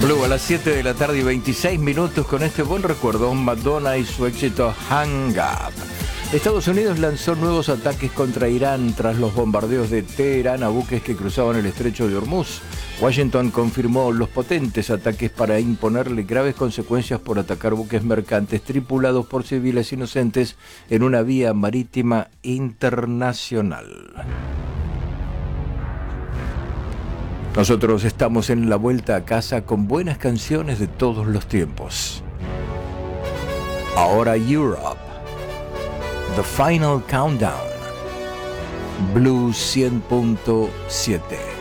Blue a las 7 de la tarde y 26 minutos con este buen recuerdo, Madonna y su éxito Hang Up. Estados Unidos lanzó nuevos ataques contra Irán tras los bombardeos de Teherán a buques que cruzaban el estrecho de Hormuz. Washington confirmó los potentes ataques para imponerle graves consecuencias por atacar buques mercantes tripulados por civiles inocentes en una vía marítima internacional. Nosotros estamos en la vuelta a casa con buenas canciones de todos los tiempos. Ahora Europe, The Final Countdown, Blue 100.7.